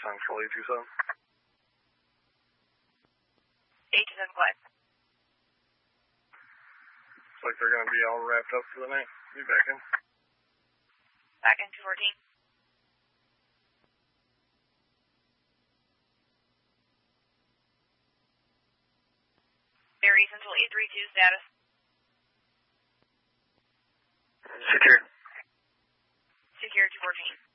Central 827. 827 what? Looks like they're going to be all wrapped up for the night. Be back in. Back in 214. Barry Central 832 status. Secure. Secure 214.